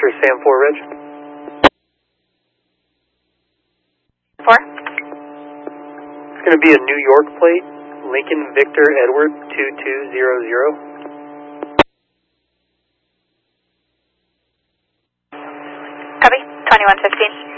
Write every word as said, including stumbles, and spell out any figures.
Roger, Sam four, Reg. four. It's going to be a New York plate, Lincoln Victor Edward two two zero zero. Copy, twenty-one fifteen.